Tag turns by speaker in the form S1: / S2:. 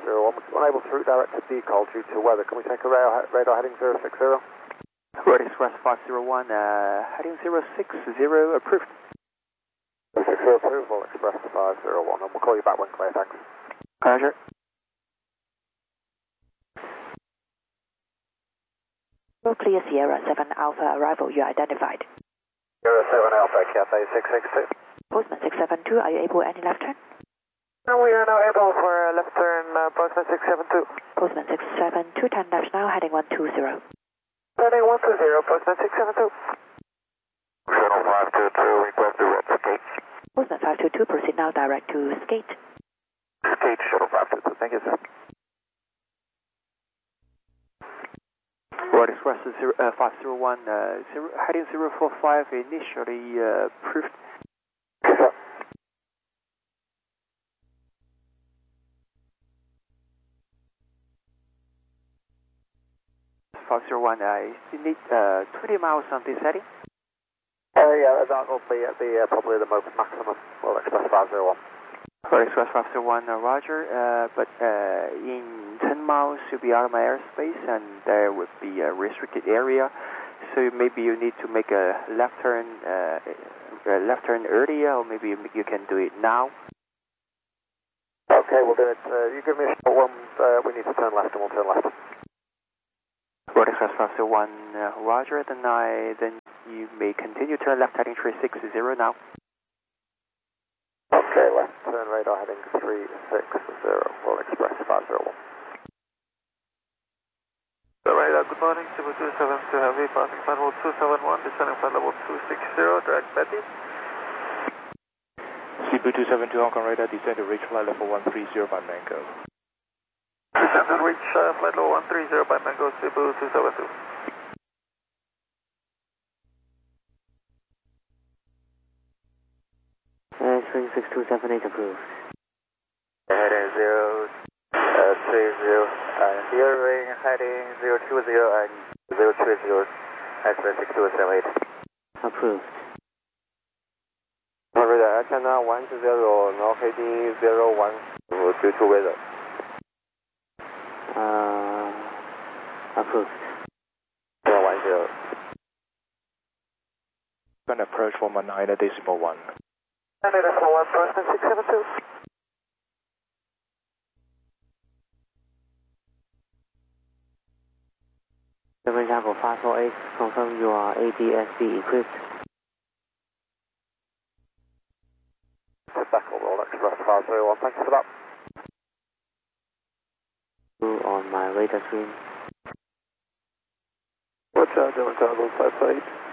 S1: 501. We're unable to route direct to decall due to weather. Can we take a radar heading 060?
S2: Road Express 501, heading 060, approved.
S1: 060 approval, Express 501, and we'll call you back when clear, thanks.
S2: Roger.
S3: Clear Sierra 7 Alpha arrival, you identified.
S1: 07 Alpha, Cathay 662.
S3: Postman 672, are you able any left turn?
S1: We are now able for a left turn, Postman 672.
S3: Postman 672, turn left now, heading 120.
S1: Heading 120, Postman 672. Channel 522, request direct skate.
S3: Postman 522, proceed now direct to skate.
S1: Skate, Shuttle 522, thank you, sir.
S2: Road Express 501, heading 045, initially approved. 501, you need 20 miles on this heading?
S1: Yeah, that will be probably the most maximum. Road Express 501.
S2: Road Express 501, Roger, but in 10 miles you'll be out of my airspace and there would be a restricted area, so maybe you need to make a left turn earlier, or maybe you can do it now.
S1: Okay, we'll do it. You give me a short one, we need to turn left and we'll turn left.
S2: Road Express 501, Roger, then you may continue turn left heading 360 now.
S1: Okay, left turn radar heading 360, Road Express 501.
S4: The radar, good morning, Cebu 272 Heavy, passing flight level 271, descending flight level 260, direct Betty.
S5: Cebu 272 Hong Kong radar, descend to reach flight level 130 by Mango.
S4: Descend to reach flight level 130 by Mango, Cebu 272.
S6: 36278 approved.
S4: Heading 030, dealing heading 020 and 030, Express 6278.
S6: Approved.
S1: Radar, China 10, North heading 01, due to weather.
S6: Approved.
S1: 10.
S5: Going to approach for 19 decimal 1.
S4: 9 decimal 1, Postman 672.
S6: German Tango 548, confirm you are ADS-B equipped.
S1: Settle, Road Express 501, thank you for that.
S6: On my radar screen.
S1: Roger, German Tango 548.